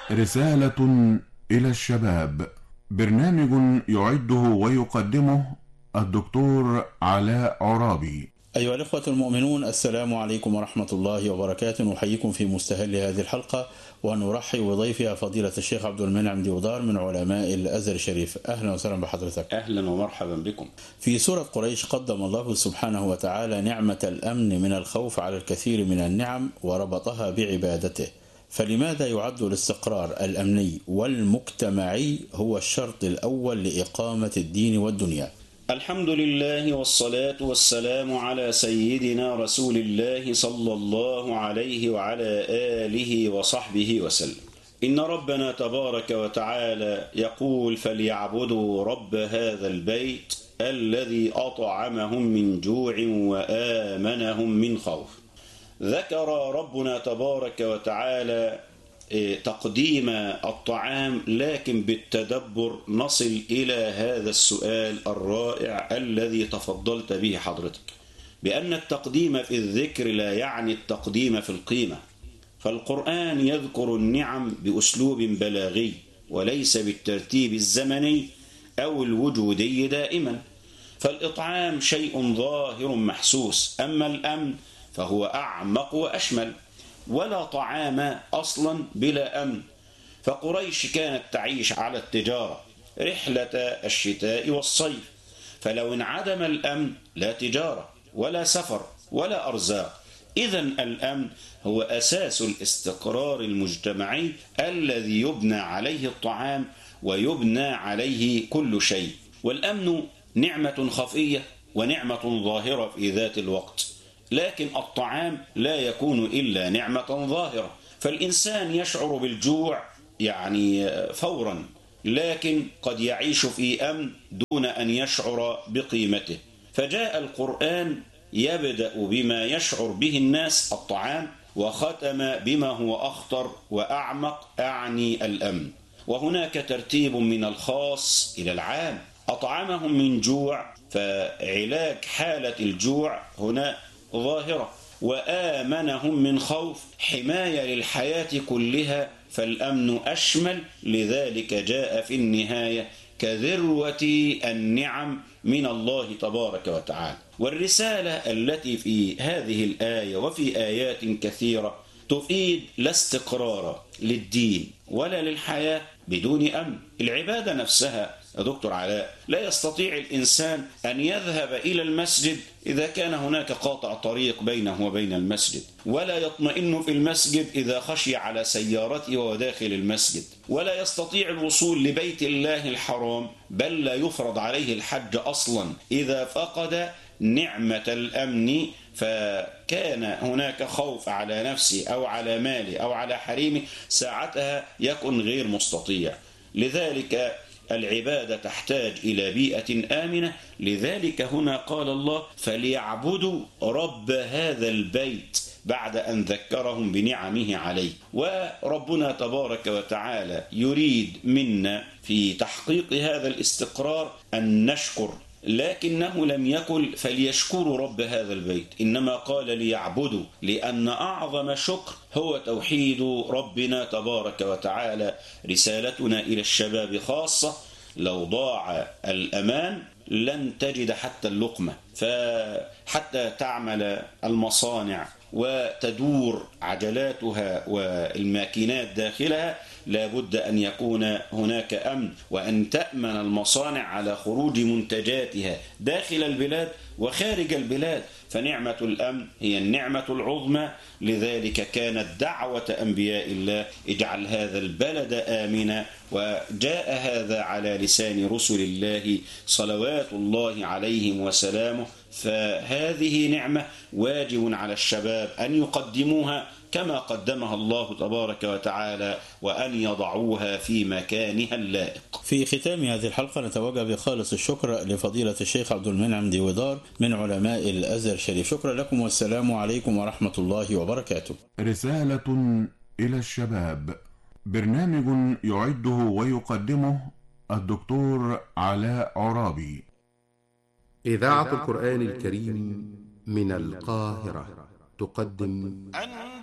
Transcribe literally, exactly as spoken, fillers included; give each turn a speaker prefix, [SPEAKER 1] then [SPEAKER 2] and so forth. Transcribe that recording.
[SPEAKER 1] رسالة إلى الشباب، برنامج يعده ويقدمه الدكتور علاء عرابي.
[SPEAKER 2] أيها الإخوة المؤمنون، السلام عليكم ورحمة الله وبركاته. نحييكم في مستهل هذه الحلقة ونرحب بضيفها فضيلة الشيخ عبد المنعم ديودار من علماء الأزهر الشريف. أهلا وسهلا بحضرتك.
[SPEAKER 3] أهلا ومرحبا بكم.
[SPEAKER 2] في سورة قريش قدم الله سبحانه وتعالى نعمة الأمن من الخوف على الكثير من النعم وربطها بعبادته، فلماذا يعد الاستقرار الأمني والمجتمعي هو الشرط الأول لإقامة الدين والدنيا؟
[SPEAKER 3] الحمد لله والصلاة والسلام على سيدنا رسول الله صلى الله عليه وعلى آله وصحبه وسلم. إن ربنا تبارك وتعالى يقول: فليعبدوا رب هذا البيت الذي أطعمهم من جوع وآمنهم من خوف. ذكر ربنا تبارك وتعالى تقديم الطعام، لكن بالتدبر نصل إلى هذا السؤال الرائع الذي تفضلت به حضرتك، بأن التقديم في الذكر لا يعني التقديم في القيمة، فالقرآن يذكر النعم بأسلوب بلاغي وليس بالترتيب الزمني أو الوجودي دائما. فالإطعام شيء ظاهر محسوس، أما الأمن فهو أعمق وأشمل. ولا طعام أصلا بلا أمن، فقريش كانت تعيش على التجارة رحلة الشتاء والصيف، فلو انعدم الأمن لا تجارة ولا سفر ولا أرزاق. إذن الأمن هو أساس الاستقرار المجتمعي الذي يبنى عليه الطعام ويبنى عليه كل شيء. والأمن نعمة خفية ونعمة ظاهرة في ذات الوقت، لكن الطعام لا يكون إلا نعمة ظاهرة. فالإنسان يشعر بالجوع يعني فورا، لكن قد يعيش في أمن دون أن يشعر بقيمته. فجاء القرآن يبدأ بما يشعر به الناس الطعام، وختم بما هو أخطر وأعمق أعني الأمن. وهناك ترتيب من الخاص إلى العام. أطعمهم من جوع، فعلاج حالة الجوع هنا ظاهرة، وآمنهم من خوف، حماية للحياة كلها، فالأمن أشمل. لذلك جاء في النهاية كذروة النعم من الله تبارك وتعالى. والرسالة التي في هذه الآية وفي آيات كثيرة تفيد لا استقرار للدين ولا للحياة بدون أمن. العبادة نفسها يا دكتور علاء، لا يستطيع الإنسان أن يذهب إلى المسجد إذا كان هناك قاطع طريق بينه وبين المسجد، ولا يطمئن في المسجد إذا خشي على سيارته وهو داخل المسجد، ولا يستطيع الوصول لبيت الله الحرام، بل لا يفرض عليه الحج أصلا إذا فقد نعمة الأمن. فكان هناك خوف على نفسه أو على ماله أو على حريمه، ساعتها يكون غير مستطيع. لذلك العبادة تحتاج إلى بيئة آمنة. لذلك هنا قال الله: فليعبدوا رب هذا البيت، بعد أن ذكرهم بنعمه عليه. وربنا تبارك وتعالى يريد منا في تحقيق هذا الاستقرار أن نشكر، لكنه لم يقل فليشكروا رب هذا البيت، إنما قال ليعبدوا، لأن أعظم شكر هو توحيد ربنا تبارك وتعالى. رسالتنا إلى الشباب خاصة: لو ضاع الأمان لن تجد حتى اللقمة، فحتى تعمل المصانع وتدور عجلاتها والماكينات داخلها لا بد أن يكون هناك أمن، وأن تأمن المصانع على خروج منتجاتها داخل البلاد وخارج البلاد. فنعمة الأمن هي النعمة العظمى. لذلك كانت دعوة أنبياء الله: اجعل هذا البلد آمنا. وجاء هذا على لسان رسل الله صلوات الله عليهم وسلامه. فهذه نعمة واجب على الشباب أن يقدموها كما قدمها الله تبارك وتعالى، وأن يضعوها في مكانها اللائق.
[SPEAKER 2] في ختام هذه الحلقة نتوجه بخالص الشكر لفضيلة الشيخ عبد المنعم ديودار من علماء الأزهر الشريف. شكرا لكم والسلام عليكم ورحمة الله وبركاته.
[SPEAKER 1] رسالة إلى الشباب، برنامج يعده ويقدمه الدكتور علاء عرابي.
[SPEAKER 4] إذاعة القرآن الكريم من القاهرة تقدم